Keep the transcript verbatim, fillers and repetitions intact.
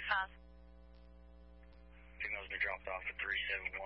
five. Female's been dropped off at three seven